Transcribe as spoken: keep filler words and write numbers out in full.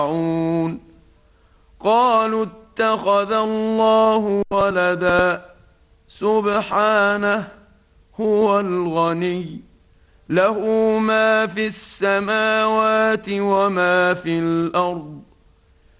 قالوا اتخذ الله ولدا سبحانه هو الغني له ما في السماوات وما في الأرض